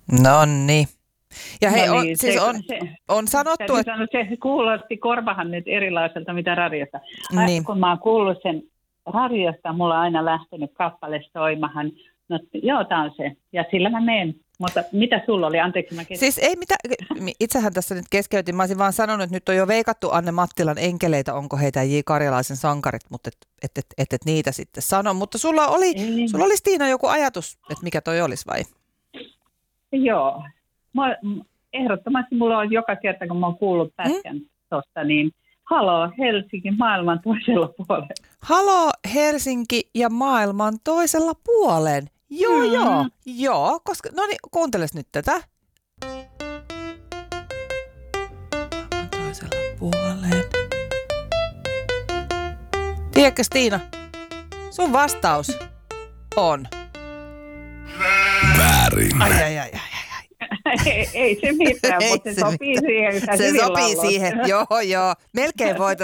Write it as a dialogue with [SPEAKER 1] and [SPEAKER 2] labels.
[SPEAKER 1] No niin. Ja hei,
[SPEAKER 2] No niin,
[SPEAKER 1] on sanottu, että...
[SPEAKER 2] Se kuulosti korvahan nyt erilaiselta mitä radiosta.
[SPEAKER 1] Niin.
[SPEAKER 2] Kun mä oon kuullut sen radiosta, mulla on aina lähtenyt kappale soimahan. No joo, tää on se. Ja sillä mä menen. Mutta mitä sulla oli? Anteeksi, mä
[SPEAKER 1] Siis ei mitään, itsehän tässä nyt keskeytin. Mä olisin vaan sanonut, että nyt on jo veikattu Anne Mattilan enkeleitä, onko heitä J. Karjalaisen sankarit, mutta et niitä sitten sano. Mutta sulla oli Stiina joku ajatus, että mikä toi olisi vai?
[SPEAKER 2] Joo. Ehdottomasti mulla on joka kerta, kun mä oon kuullut pätkän tosta, niin Halo Helsinki maailman toisella puolella.
[SPEAKER 1] Halo Helsinki ja maailman toisella puolen. Joo, koska, no niin, kuunteles nyt tätä. Maailman toisella puolen. Tiedätkö Stiina, sun vastaus on...
[SPEAKER 3] Väärin.
[SPEAKER 1] Ai.
[SPEAKER 2] Ei se mitään, mutta se sopii siihen.
[SPEAKER 1] Se sopii siihen, joo. Melkein voit